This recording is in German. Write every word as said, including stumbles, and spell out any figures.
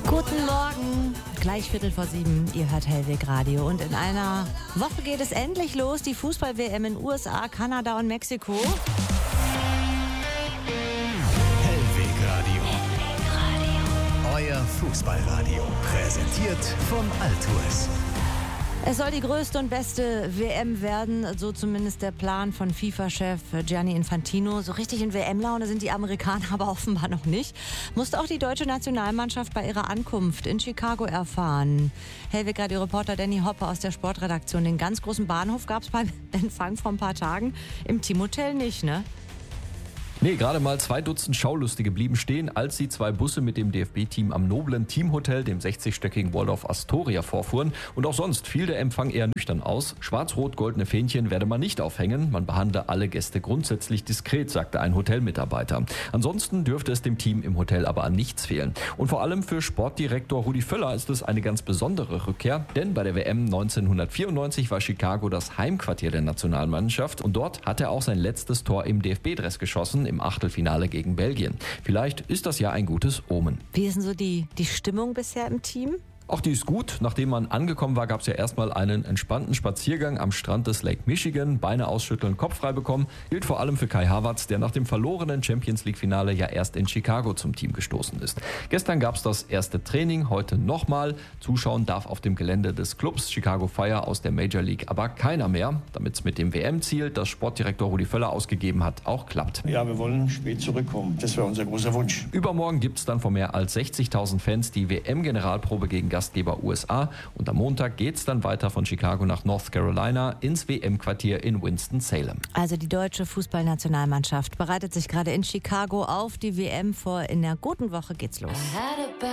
Guten Morgen, gleich Viertel vor sieben, ihr hört Hellweg Radio und in einer Woche geht es endlich los, die Fußball-W M in U S A, Kanada und Mexiko. Hellweg Radio, euer Fußballradio, präsentiert von Altours. Es soll die größte und beste W M werden, so zumindest der Plan von FIFA-Chef Gianni Infantino. So richtig in W M-Laune sind die Amerikaner aber offenbar noch nicht. Musste auch die deutsche Nationalmannschaft bei ihrer Ankunft in Chicago erfahren. Hellweg-Radio-Reporter Danny Hoppe aus der Sportredaktion. Den ganz großen Bahnhof gab es beim Empfang vor ein paar Tagen. Im Teamhotel nicht, ne? Nee, gerade mal zwei Dutzend Schaulustige blieben stehen, als die zwei Busse mit dem D F B-Team am noblen Teamhotel, dem sechzigstöckigen Waldorf Astoria, vorfuhren. Und auch sonst fiel der Empfang eher nüchtern aus. Schwarz-rot-goldene Fähnchen werde man nicht aufhängen. Man behandle alle Gäste grundsätzlich diskret, sagte ein Hotelmitarbeiter. Ansonsten dürfte es dem Team im Hotel aber an nichts fehlen. Und vor allem für Sportdirektor Rudi Völler ist es eine ganz besondere Rückkehr. Denn bei der W M neunzehnhundertvierundneunzig war Chicago das Heimquartier der Nationalmannschaft. Und dort hat er auch sein letztes Tor im D F B-Dress geschossen, im Achtelfinale gegen Belgien. Vielleicht ist das ja ein gutes Omen. Wie ist denn so die, die Stimmung bisher im Team? Auch die ist gut. Nachdem man angekommen war, gab es ja erstmal einen entspannten Spaziergang am Strand des Lake Michigan. Beine ausschütteln, Kopf frei bekommen. Gilt vor allem für Kai Havertz, der nach dem verlorenen Champions-League-Finale ja erst in Chicago zum Team gestoßen ist. Gestern gab es das erste Training, heute nochmal. Zuschauen darf auf dem Gelände des Clubs Chicago Fire aus der Major League aber keiner mehr, damit es mit dem W M-Ziel, das Sportdirektor Rudi Völler ausgegeben hat, auch klappt. Ja, wir wollen spät zurückkommen. Das wäre unser großer Wunsch. Übermorgen gibt es dann vor mehr als sechzigtausend Fans die W M-Generalprobe gegen Gastgeber U S A. Und am Montag geht es dann weiter von Chicago nach North Carolina ins W M-Quartier in Winston-Salem. Also die deutsche Fußballnationalmannschaft bereitet sich gerade in Chicago auf die W M vor. In der guten Woche geht's los.